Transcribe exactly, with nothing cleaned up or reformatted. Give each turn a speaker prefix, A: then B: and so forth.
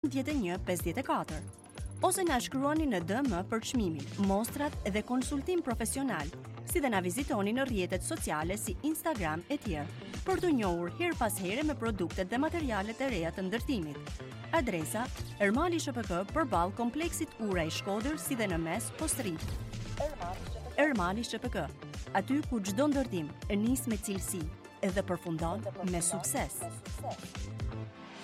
A: pesëdhjetë e një pesëdhjetë e katër. Ose na shkruani në D M për çmimin, mostrat dhe konsultim profesional, si dhe na vizitoni në rrjetet sociale si Instagram e tjerë, për të njohur her pas here me produktet dhe materialet e reja të ndërtimit. Adresa: Ermali S P K përballë kompleksit Ura i Shkodër, si dhe në mes Postri. Ermali S P K, aty ku çdo ndërtim nis me cilësi edhe përfundon me sukses.